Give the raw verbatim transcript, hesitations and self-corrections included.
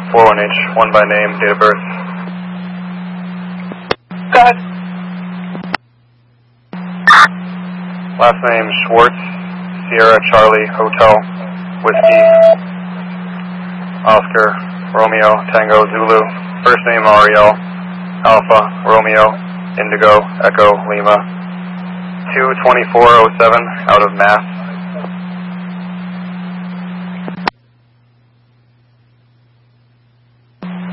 four one H, one by name, date of birth. Go ahead. Last name Schwartz, Sierra Charlie Hotel, Whiskey, Oscar, Romeo, Tango, Zulu. First name Ariel, Alpha, Romeo, Indigo, Echo, Lima. two twenty-four oh seven out of Mass.